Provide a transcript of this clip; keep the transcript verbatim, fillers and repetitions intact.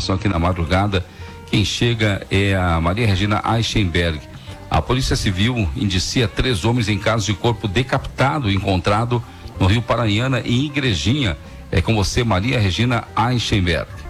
informação aqui na madrugada. Quem chega é a Maria Regina Eichenberg. A Polícia Civil indicia três homens em caso de corpo decapitado encontrado no Rio Paranhana, em Igrejinha. É com você, Maria Regina Eichenberg.